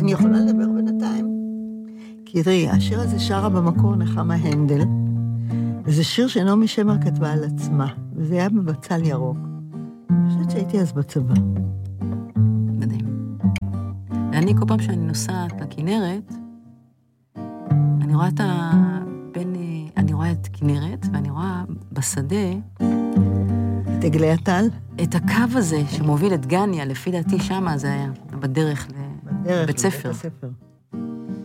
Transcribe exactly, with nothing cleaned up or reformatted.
אני יכולה לדבר בינתיים? כי תראי, השיר הזה שרה במקור נחמה הנדל, וזה שיר שנעמי שמר כתבה על עצמה, וזה היה בבצל ירוק. אני חושבת שהייתי אז בצבא. מדהים. ואני כל פעם שאני נוסעת לכנרת, אני רואה את ה... בין... אני רואה את כנרת, ואני רואה בשדה... את עגלי הטל? את הקו הזה שמוביל את גניה, לפי דעתי שמה זה היה, בדרך לבית ספר.